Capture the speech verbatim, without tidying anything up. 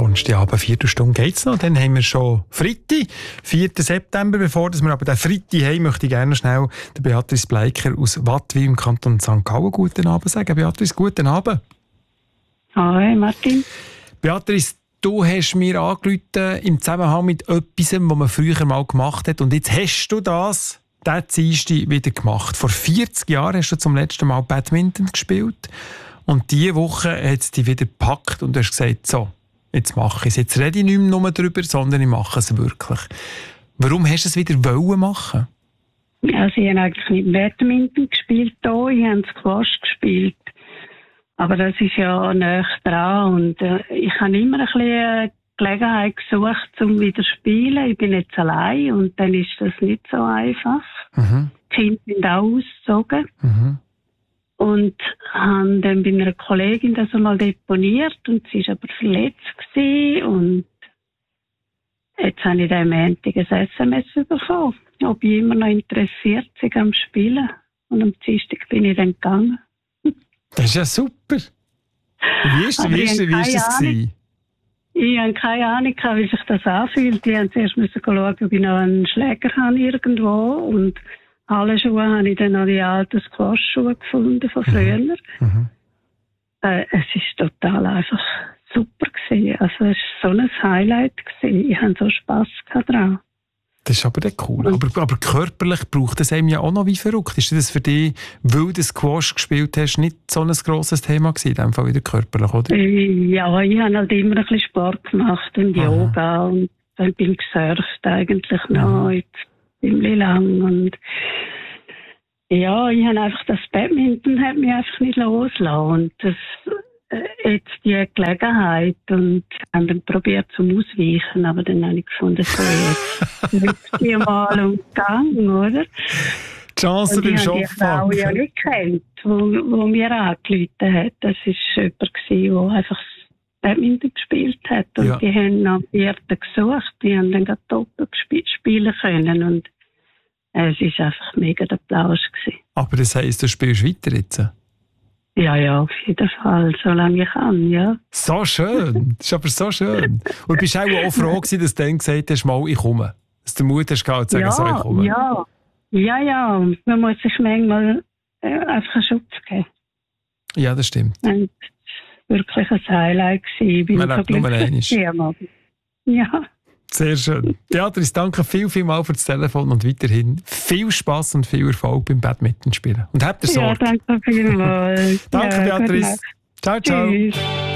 Donnerstagabend, Viertelstunde geht es noch. Dann haben wir schon Freitag, vierten September. Bevor wir aber den Freitag haben, möchte ich gerne schnell der Beatrice Bleiker aus Wattwil im Kanton Sankt Gallen guten Abend sagen. Beatrice, guten Abend. Hi, Martin. Beatrice, du hast mir angerufen im Zusammenhang mit etwas, was man früher mal gemacht hat. Und jetzt hast du das, diesen Dienstag, wieder gemacht. Vor vierzig Jahren hast du zum letzten Mal Badminton gespielt. Und diese Woche hat es dich wieder gepackt und du hast gesagt, so, jetzt mache ich es. Jetzt rede ich nicht mehr nur darüber, sondern ich mache es wirklich. Warum hast du es wieder wollen machen? Also ich habe eigentlich nicht Badminton gespielt hier, ich habe Squash gespielt. Aber das ist ja näher dran und äh, ich habe immer ein bisschen eine Gelegenheit gesucht, um wieder zu spielen. Ich bin jetzt allein und dann ist das nicht so einfach. Mhm. Die Kinder sind auch ausgezogen. Mhm. Und haben dann bei einer Kollegin das einmal deponiert und sie war aber verletzt gewesen. Und jetzt habe ich dann am Montag ein S M S bekommen, ob ich immer noch interessiert bin am Spielen. Und am Dienstag bin ich dann gegangen. Das ist ja super. Wie ist, wie ist, wie ist das gewesen? Ich habe keine Ahnung, wie sich das anfühlt. Ich musste zuerst schauen, ob ich noch einen Schläger habe irgendwo. Und alle Schuhe habe ich dann noch die alten Squash-Schuhe gefunden von früher. Mhm. Äh, es war total einfach super gewesen. Also es war so ein Highlight gewesen. Ich hatte so Spass daran. Das ist aber dann cool. Aber, aber körperlich braucht es einem ja auch noch wie verrückt. Ist das für dich, weil du Squash gespielt hast, nicht so ein grosses Thema gewesen, in dem Fall wieder körperlich, oder? Ja, ich habe halt immer ein bisschen Sport gemacht und Aha. Yoga und dann bin ich gesurft eigentlich noch jetzt ziemlich lang. Und ja, ich habe einfach das Badminton hat mich einfach nicht losgelassen. Und das jetzt die Gelegenheit und haben dann probiert zum Ausweichen, aber dann habe ich gefunden, so jetzt wird die mal umgegangen, oder? Die Chance beim Schopf. Ich habe die Frau ja nicht gekannt, wo, wo mir angerufen hat. Das war jemand, der einfach Badminton gespielt hat und ja. Die haben nach Vierten gesucht, die haben dann gerade doppelt gesp- spielen können und es war einfach mega der Applaus gewesen. Aber das heisst, du spielst weiter jetzt? Ja, ja, auf jeden Fall, solange ich kann, ja. So schön, das ist aber so schön. Und bist du auch froh gewesen, dass du dann gesagt hast, mal, ich komme? Dass du Mut hast gehabt, zu sagen, ja, so, ich komme? Ja, ja, ja, man muss sich manchmal äh, einfach einen Schutz geben. Ja, das stimmt. Und das war wirklich ein Highlight gewesen. Ich bin man lebt nur einmal. Ja. Sehr schön. Beatrice, danke viel, viel mal für das Telefon und weiterhin viel Spass und viel Erfolg beim Badminton spielen. Und habt ihr Sorge. Ja, danke vielmals. Danke, ja, Beatrice. Ciao, ciao. Tschüss.